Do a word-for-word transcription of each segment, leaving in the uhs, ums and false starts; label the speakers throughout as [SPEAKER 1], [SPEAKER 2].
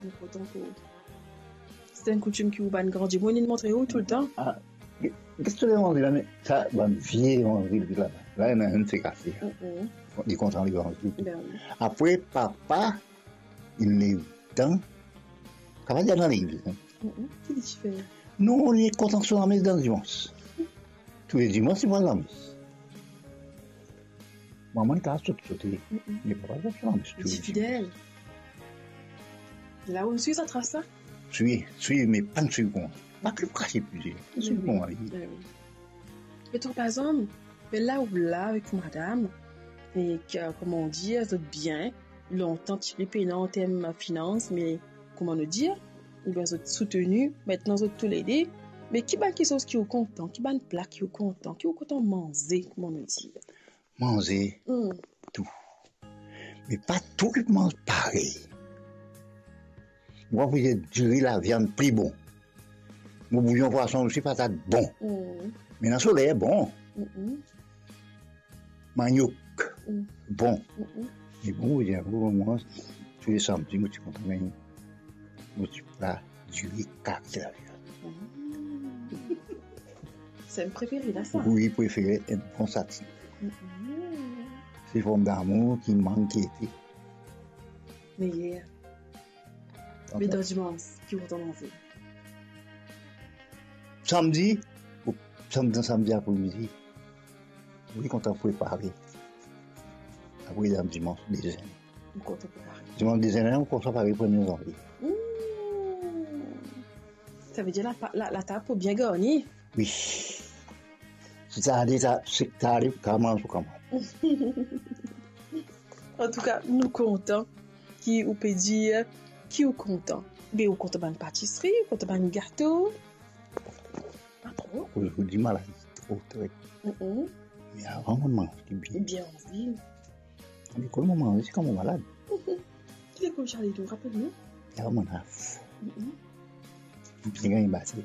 [SPEAKER 1] Nous comptons pour. C'est une coutume qui vous va grandir. Moi, il montre où tout le temps.
[SPEAKER 2] Ah, qu'est-ce que tu veux dire là? Mais ça, va me vieillir, on dit là. Là, il y en a un qui s'est cassé. Il est content de grandir. Après, papa, il est dans. Ça va dire dans l'église.
[SPEAKER 1] Qu'est-ce que tu fais?
[SPEAKER 2] Nous, on est content sur la messe dans le dimanche. Tous les dimanches, il va dans la messe. Maman, il a sauté, sauté. Mais papa, il va sur la messe.
[SPEAKER 1] Tu es fidèle. Là où on suit, ça trace ça?
[SPEAKER 2] Suis, suis, mais pas de suivre. Pas que le cracher plus. C'est bon, oui.
[SPEAKER 1] Mais toi, par exemple, là où là, avec madame, et que, comment on dit, elles ont bien, longtemps tiré payant en termes finance, mais comment nous dire, ils ont soutenu, maintenant ils ont tout l'aidé, mais qui va quelque chose qui est content, qui va une plat qui est content, qui est content manger, comment nous dire.
[SPEAKER 2] Manger, mm. tout. Mais pas tout qui mange pareil. Moi, vous êtes duré la viande plus bon. Mon bouillon poisson aussi pas bon. Mm. Mais dans le soleil, bon. Mm-mm. Manioc, mm. bon. Mm-mm. Mais bon, vous êtes vous, moi, tous les samedis, je suis content de gagner. Je suis pas duré quatre la viande.
[SPEAKER 1] Mm. C'est un préféré, là, ça?
[SPEAKER 2] Oui, préféré, un bon satin. Mm-mm. C'est une forme d'amour qui manque.
[SPEAKER 1] Mais hier. Mais dans dimanche, qui vous t'en envie?
[SPEAKER 2] Samedi, samedi, samedi après-midi, oui, quand on préparer. Après, dans dimanche, déjeuner.
[SPEAKER 1] Quand on préparer.
[SPEAKER 2] Dimanche, déjeuner, on commence à préparer pour premier janvier.
[SPEAKER 1] Mmh. Ça veut dire la, la, la table pour bien garnir?
[SPEAKER 2] Oui. C'est ça, c'est que ça arrive, comment ou comment.
[SPEAKER 1] En tout cas, nous comptons qui ou peut dire qui ou content. Mais ou content d'une pâtisserie, ou content d'un gâteau. Pas trop.
[SPEAKER 2] Je vous dis malade, trop, trop.
[SPEAKER 1] Mm-hmm.
[SPEAKER 2] Mais avant, on mange bien.
[SPEAKER 1] Bien envie.
[SPEAKER 2] Mais quand on mange, c'est comme on malade.
[SPEAKER 1] Tu es comme Charlie, tu rappelles-nous?
[SPEAKER 2] Il y a vraiment un fou. Bien gagné, bah, c'est bon.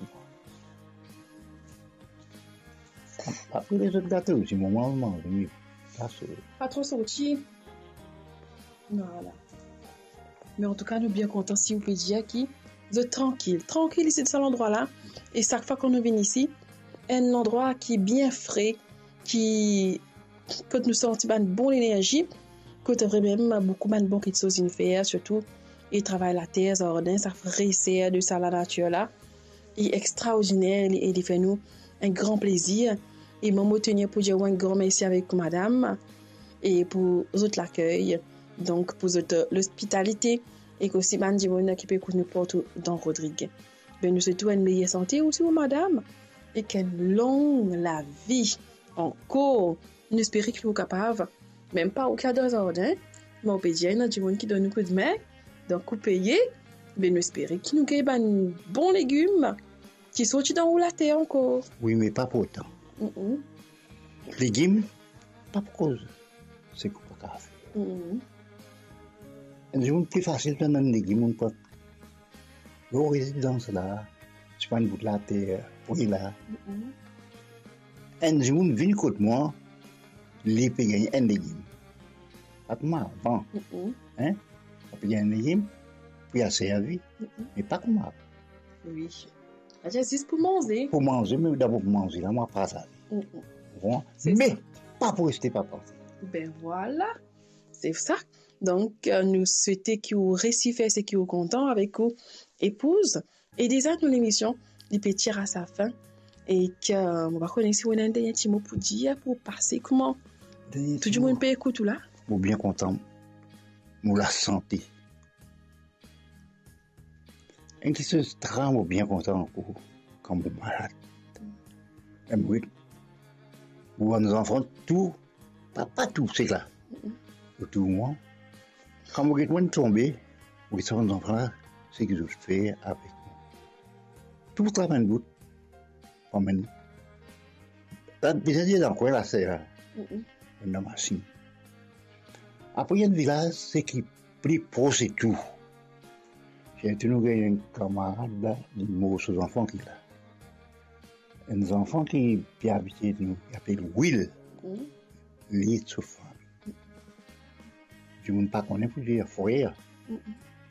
[SPEAKER 2] Après les autres gâteaux, c'est mon moment, mais pas trop.
[SPEAKER 1] Pas trop sorti. Voilà. Mais en tout cas, nous sommes bien contents si vous pouvez dire qui vous êtes tranquille. Tranquille ici de cet endroit-là. Et chaque fois qu'on nous vient ici, un endroit qui est bien frais, qui, quand nous sortons une bonne énergie, quand vraiment beaucoup de bonnes choses à faire, surtout, ils travaillent la terre, jardin, ça fait de ça la nature là. Et extraordinaire, et il fait nous un grand plaisir. Et moi, tenir pour dire un grand merci avec madame et pour autres l'accueil. Donc, pour l'hospitalité, et aussi, ben, dis-moi, qui peut nous porter dans Rodrigue. Ben, nous souhaitons une meilleure santé aussi, madame, et qu'une longue la vie encore. Nous espérons que nous sommes capables, même pas au cas d'un jardin, mais on peut dire, il y a des gens qui donnent un coup de main, donc, coup payé, ben, nous espérons qu'ils nous gagnent un bon légume, qui sortent dans la terre encore.
[SPEAKER 2] Oui, mais pas pour autant.
[SPEAKER 1] Mm-mm.
[SPEAKER 2] Légumes, pas pour cause. C'est quoi pas grave.
[SPEAKER 1] Mm-mm.
[SPEAKER 2] C'est plus facile de donner des légumes, pas. Vos résidences là, tu prends une bout de la terre, oui là. Un jour, venu contre moi, les peut gagner un légume. Pas comme avant. Hein? On peut gagner un légume, puis à servir, mais pas comme avant.
[SPEAKER 1] Oui. C'est pour manger.
[SPEAKER 2] Pour manger, mais d'abord pour manger, là, moi, pas ça. Bon. Mais, ça. Pas pour rester, pas penser.
[SPEAKER 1] Ben voilà. C'est ça. Donc, euh, nous souhaitons que vous réussissiez ce que vous content avec vous épouse. Et déjà, nous l'émission, il peut tirer à sa fin. Et que, euh, on va connaître si vous avez un dernier petit mot pour dire, pour passer comment. Tout le monde peut écouter là.
[SPEAKER 2] Moi, bien content. Moi, la santé. Et qui se trame bien content pour, quand vous malade. Et oui. Pour nos enfants, tout, pas, pas tout, c'est là. Autour de moi. Quand vous êtes tombé, vous êtes nos enfants, c'est ce que je fais avec moi. Tout le travail de bout, pour mener. Là, déjà dit dans quoi là, c'est là, dans la machine. Après, il y a un village, c'est qui plus proche et tout. J'ai trouvé un camarade là, des mots aux enfants qui là. Un enfant qui est habité, nous, qui s'appelle Will. Il est souffrant. Je ne sais pas qu'on est pour dire frère.